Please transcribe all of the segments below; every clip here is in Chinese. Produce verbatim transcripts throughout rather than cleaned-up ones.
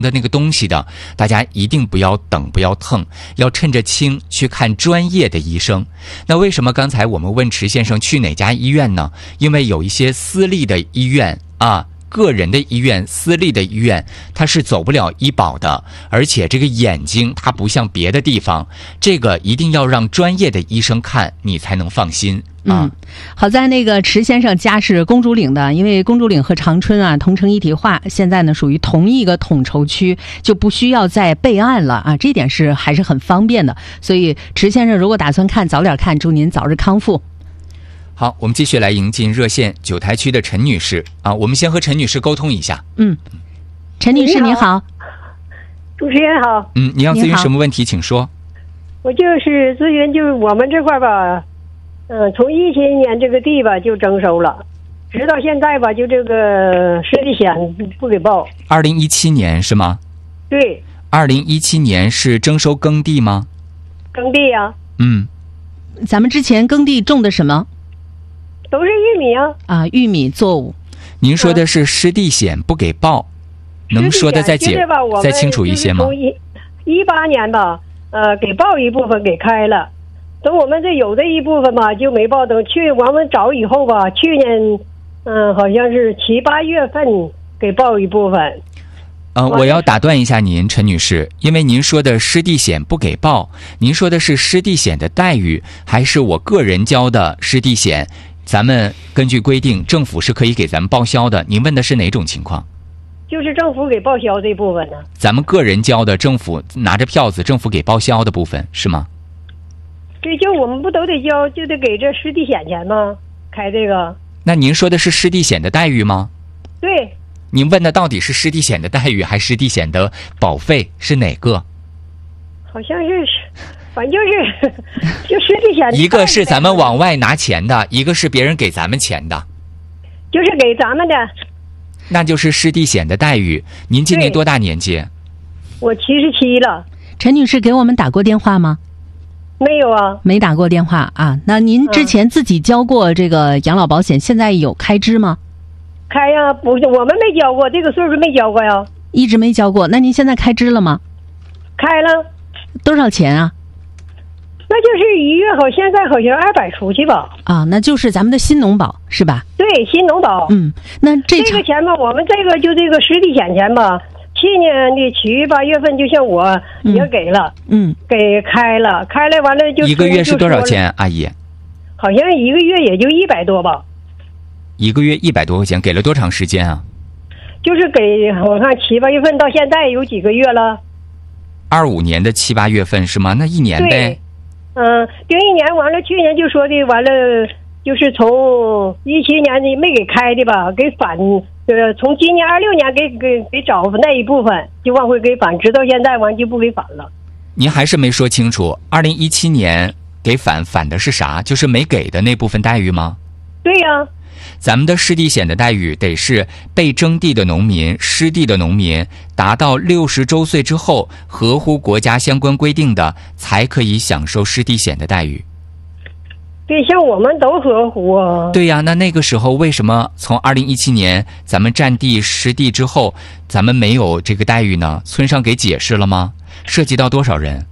的那个东西的，大家一定不要等，不要蹭，要趁着轻去看专业的医生。那为什么刚才我们问池先生去哪家医院呢？因为有一些私立的医院啊，个人的医院、私立的医院，它是走不了医保的，而且这个眼睛它不像别的地方，这个一定要让专业的医生看，你才能放心。啊、 嗯，好在那个池先生家是公主岭的，因为公主岭和长春啊同城一体化，现在呢属于同一个统筹区，就不需要再备案了啊，这点是还是很方便的。所以池先生如果打算看，早点看，祝您早日康复。 好，我们继续来迎进热线九台区的陈女士啊，我们先和陈女士沟通一下。 嗯，陈女士你好， 主持人好。 嗯，你要咨询什么问题，请说。 我就是咨询，就是我们这块吧，嗯、呃，从一七年这个地吧就征收了，直到现在吧，就这个湿地险不给报。 二零一七年是吗？ 对。 二零一七年是征收耕地吗？ 耕地呀、啊。 嗯。 咱们之前耕地种的什么？ 都是玉米啊。 啊，玉米作物。 您说的是湿地险不给报，嗯、能说的再解再清楚一些吗？ 从一一八年吧，呃，给报一部分给开了，等我们这有这一部分吧就没报，等去我们找以后吧，去年嗯、呃、好像是七八月份给报一部分。 呃，我要打断一下您，陈女士，因为您说的湿地险不给报，您说的是湿地险的待遇，还是我个人交的湿地险？咱们根据规定，政府是可以给咱们报销的。您问的是哪种情况？ 就是政府给报销这部分呢。 咱们个人交的，政府拿着票子，政府给报销的部分是吗？ 对，就我们不都得交，就得给这湿地险钱吗？开这个。 那您说的是湿地险的待遇吗？ 对。 您问的到底是湿地险的待遇，还是湿地险的保费？是哪个？ 好像是。反正就是就湿地险， 一个是咱们往外拿钱的，一个是别人给咱们钱的， 就是给咱们的， 那就是湿地险的待遇。您今年多大年纪？ 我七十七了。 陈女士给我们打过电话吗？ 没有啊， 没打过电话啊。那您之前自己交过这个养老保险，嗯、现在有开支吗？ 开呀，不是我们没交过，这个岁数没交过呀， 一直没交过。那您现在开支了吗？ 开了。 多少钱啊？ 那就是一月好，现在好像二百出去吧。 啊，那就是咱们的新农保是吧？ 对，新农保。 嗯，那这这个钱吧，我们这个就这个湿地险钱吧，去年的七八月份，就像我也给了， 嗯， 给开了，开了完了就一个月是多少钱，阿姨？ 好像一个月也就一百多吧。 一个月一百多块钱，给了多长时间啊？ 就是给我看七八月份到现在有几个月了。 二五年的七八月份是吗？那一年呗。 嗯，第一年完了，去年就说的完了，就是从一七年的没给开的吧，给返，呃，从今年二六年给给给找那一部分就往回给返，直到现在完就不给返了。 您还是没说清楚，二零一七年给返返的是啥？就是没给的那部分待遇吗？ 对呀、啊。 咱们的湿地险的待遇得是被征地的农民、湿地的农民达到六十周岁之后，合乎国家相关规定的，才可以享受湿地险的待遇。 对，像我们都合乎啊。 对呀，那那个时候为什么从二零一七年咱们占地湿地之后，咱们没有这个待遇呢？村上给解释了吗？涉及到多少人？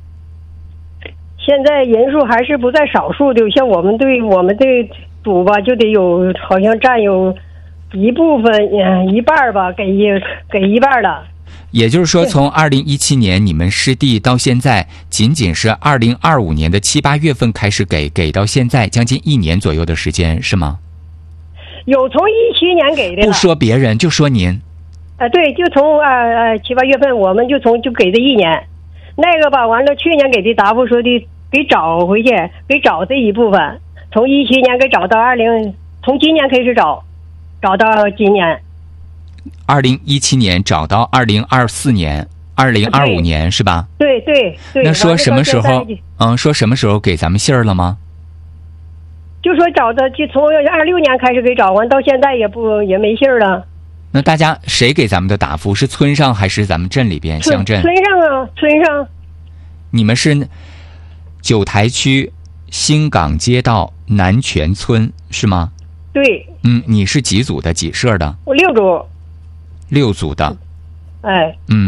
现在人数还是不在少数的，像我们对我们这组吧，就得有好像占有一部分，嗯，一半吧，给一给一半了。 也就是说，从二零一七年你们湿地到现在，仅仅是二零二五年的七八月份开始给，给到现在将近一年左右的时间，是吗？ 有从一七年给的。 不说别人，就说您。 啊、呃，对，就从呃呃七八月份，我们就从就给这一年，那个吧，完了去年给的答复说的给找回去，给找这一部分，从一七年给找到二零，从今年开始找，找到今年。 二零一七年找到二零二四年，二零二五年是吧？ 对对对。 那说什么时候？嗯，说什么时候给咱们信儿了吗？ 就说找的，就从二六年开始给找完，到现在也不也没信儿了。 那大家谁给咱们的答复？是村上还是咱们镇里边乡镇？ 村上啊，村上。 你们是九台区新港街道南泉村是吗？ 对。 嗯，你是几组的？几社的？ 我六组。 六组的。 哎。 嗯。